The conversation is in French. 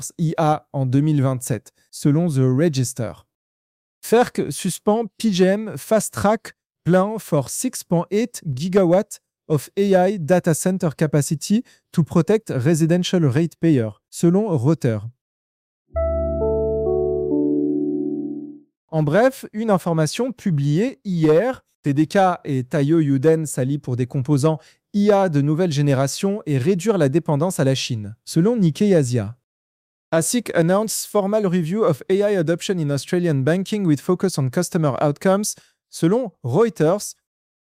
IA en 2027, selon The Register. FERC suspend PJM Fast Track Plan for 6.8 gigawatts of AI data center capacity to protect residential ratepayers, selon Reuters. En bref, une information publiée hier, TDK et Taiyo Yuden s'allient pour des composants IA de nouvelle génération et réduire la dépendance à la Chine, selon Nikkei Asia. ASIC announced formal review of AI adoption in Australian banking with focus on customer outcomes, selon Reuters,